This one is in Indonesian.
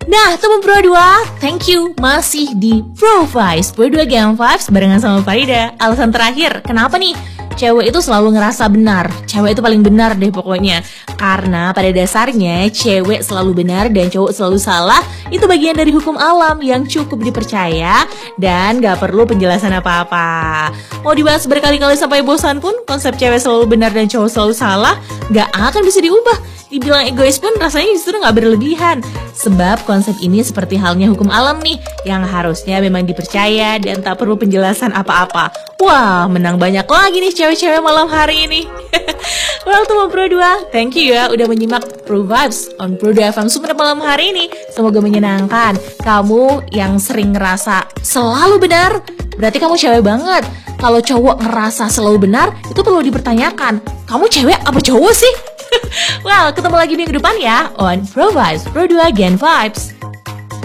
Nah, teman Pro 2, thank you masih di Pro Vibes Pro 2 Game Vibes barengan sama Farida. Alasan terakhir, kenapa nih? Cewek itu selalu ngerasa benar. Cewek itu paling benar deh pokoknya. Karena pada dasarnya cewek selalu benar dan cowok selalu salah. Itu bagian dari hukum alam yang cukup dipercaya dan gak perlu penjelasan apa-apa. Mau dibahas berkali-kali sampai bosan pun, konsep cewek selalu benar dan cowok selalu salah gak akan bisa diubah. Dibilang egois pun rasanya justru gak berlebihan. Sebab konsep ini seperti halnya hukum alam nih, yang harusnya memang dipercaya dan tak perlu penjelasan apa-apa. Wah, menang banyak lagi nih cewek-cewek malam hari ini. Well, teman Pro 2, thank you ya udah menyimak Pro Vibes on Pro 2 FM Sumeneb malam hari ini. Semoga menyenangkan. Kamu yang sering ngerasa selalu benar, berarti kamu cewek banget. Kalau cowok ngerasa selalu benar, itu perlu dipertanyakan. Kamu cewek apa cowok sih? Well, ketemu lagi minggu depan ya on Pro Vibes Pro 2 Gen Vibes.